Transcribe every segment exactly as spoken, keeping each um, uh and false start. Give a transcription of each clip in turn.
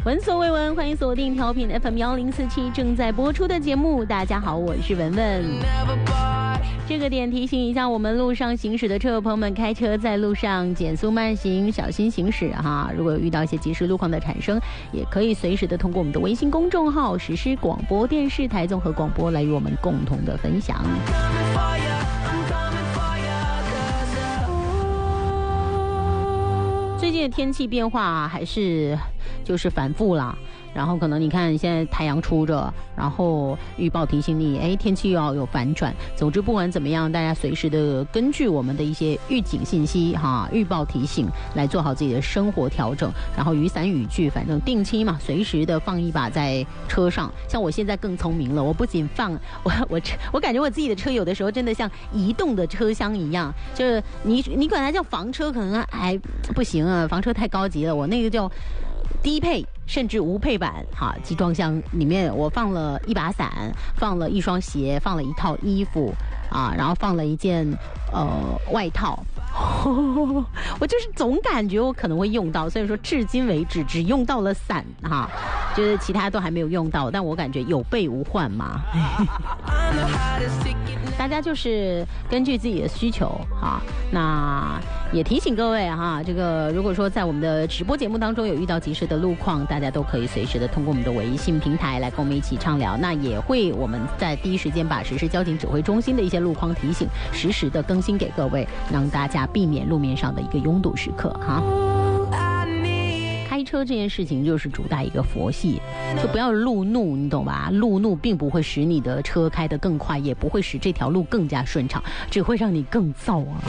闻所未闻，欢迎锁定调频 F M 幺零四七正在播出的节目。大家好，我是文文。这个点提醒一下我们路上行驶的车友朋友们，开车在路上减速慢行，小心行驶哈。如果有遇到一些即时路况的产生，也可以随时的通过我们的微信公众号实施广播电视台综合广播来与我们共同的分享。最近的天气变化还是就是反复啦，然后可能你看现在太阳出着，然后预报提醒你，哎，天气要有反转。总之不管怎么样，大家随时的根据我们的一些预警信息哈、预报提醒来做好自己的生活调整。然后雨伞雨具，反正定期嘛，随时的放一把在车上。像我现在更聪明了，我不仅放我我我感觉我自己的车有的时候真的像移动的车厢一样，就是你你管它叫房车可能还不行啊，房车太高级了，我那个叫低配甚至无配版哈，集装箱里面我放了一把伞，放了一双鞋，放了一套衣服啊，然后放了一件呃外套。我就是总感觉我可能会用到，所以说至今为止只用到了伞哈，就是其他都还没有用到，但我感觉有备无患嘛。大家就是根据自己的需求哈，那也提醒各位哈，这个如果说在我们的直播节目当中有遇到及时的路况，大家都可以随时的通过我们的微信平台来跟我们一起畅聊。那也会我们在第一时间把实施交警指挥中心的一些路况提醒实时的更新给各位，让大家避免路面上的一个拥堵时刻哈。开车这件事情就是主打一个佛系，就不要路怒，你懂吧？路怒并不会使你的车开得更快，也不会使这条路更加顺畅，只会让你更躁啊。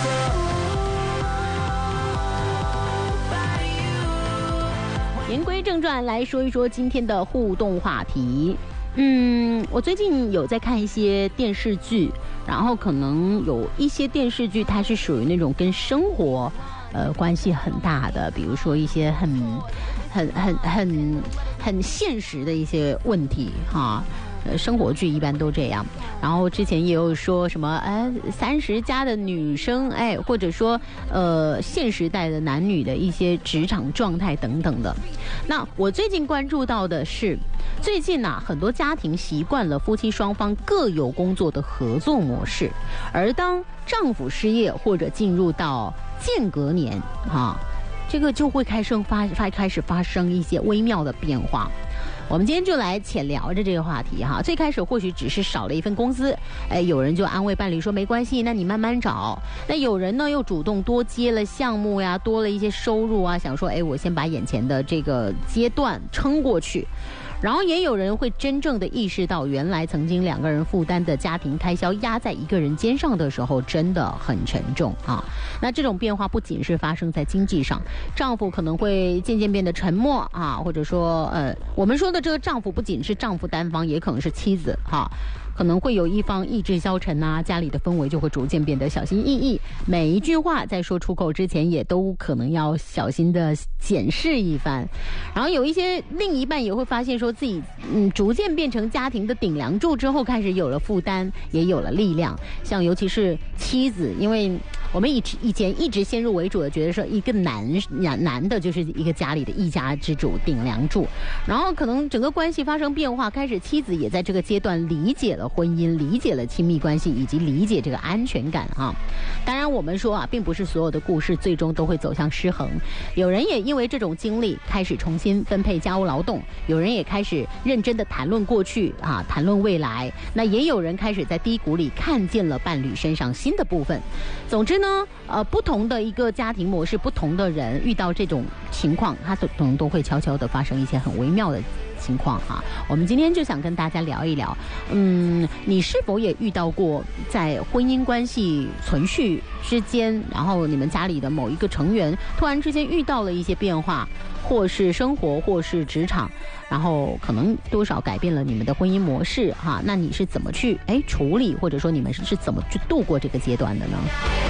言归正传，来说一说今天的互动话题。嗯，我最近有在看一些电视剧，然后可能有一些电视剧它是属于那种跟生活呃，关系很大的，比如说一些很、很、很、很、很现实的一些问题哈。呃，生活剧一般都这样。然后之前也有说什么，哎，三十加的女生，哎，或者说呃，现时代的男女的一些职场状态等等的。那我最近关注到的是，最近啊，很多家庭习惯了夫妻双方各有工作的合作模式，而当丈夫失业或者进入到间隔年啊，这个就会开生发发开始发生一些微妙的变化。我们今天就来浅聊着这个话题哈。最开始或许只是少了一份工资，哎，有人就安慰伴侣说没关系，那你慢慢找。那有人呢又主动多接了项目呀，多了一些收入啊，想说哎，我先把眼前的这个阶段撑过去。然后也有人会真正的意识到，原来曾经两个人负担的家庭开销压在一个人肩上的时候真的很沉重啊。那这种变化不仅是发生在经济上，丈夫可能会渐渐变得沉默啊，或者说呃，我们说的这个丈夫不仅是丈夫单方，也可能是妻子哈。可能会有一方意志消沉啊，家里的氛围就会逐渐变得小心翼翼，每一句话在说出口之前也都可能要小心的检视一番。然后有一些另一半也会发现说自己嗯逐渐变成家庭的顶梁柱之后，开始有了负担，也有了力量。像尤其是妻子，因为我们以以前一直先入为主的觉得说一个男男男的就是一个家里的一家之主顶梁柱，然后可能整个关系发生变化，开始妻子也在这个阶段理解了婚姻，理解了亲密关系，以及理解这个安全感啊。当然我们说啊，并不是所有的故事最终都会走向失衡，有人也因为这种经历开始重新分配家务劳动，有人也开始认真的谈论过去啊，谈论未来，那也有人开始在低谷里看见了伴侣身上新的部分。总之呢，呃，不同的一个家庭模式，不同的人遇到这种情况，他可能都会悄悄的发生一些很微妙的情况哈。我们今天就想跟大家聊一聊，嗯，你是否也遇到过在婚姻关系存续之间，然后你们家里的某一个成员突然之间遇到了一些变化，或是生活，或是职场，然后可能多少改变了你们的婚姻模式哈？那你是怎么去哎处理，或者说你们是怎么去度过这个阶段的呢？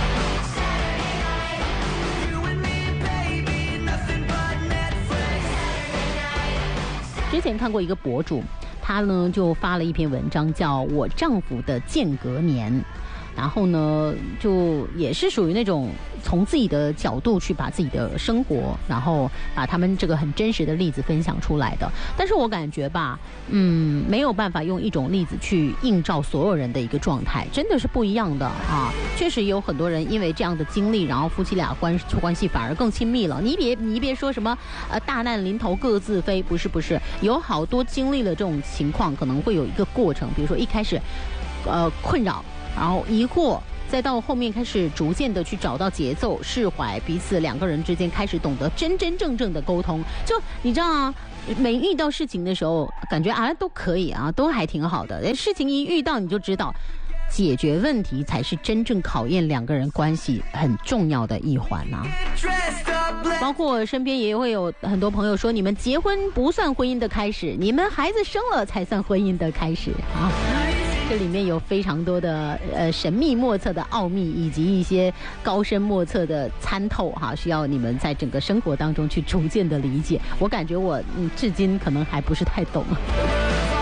之前看过一个博主，他呢就发了一篇文章，叫《我丈夫的间隔年》。 然后呢，就也是属于那种从自己的角度去把自己的生活，然后把他们这个很真实的例子分享出来的。但是我感觉吧，嗯，没有办法用一种例子去映照所有人的一个状态，真的是不一样的啊。确实有很多人因为这样的经历，然后夫妻俩关关系反而更亲密了。你别你别说什么呃大难临头各自飞，不是不是，有好多经历了这种情况，可能会有一个过程，比如说一开始呃困扰，然后疑惑，再到后面开始逐渐的去找到节奏，释怀彼此，两个人之间开始懂得真真正正的沟通。就你知道啊，每遇到事情的时候，感觉啊都可以啊，都还挺好的。事情一遇到，你就知道解决问题才是真正考验两个人关系很重要的一环啊。包括我身边也会有很多朋友说，你们结婚不算婚姻的开始，你们孩子生了才算婚姻的开始啊。这里面有非常多的呃神秘莫测的奥秘，以及一些高深莫测的参透哈，需要你们在整个生活当中去逐渐的理解。我感觉我嗯至今可能还不是太懂。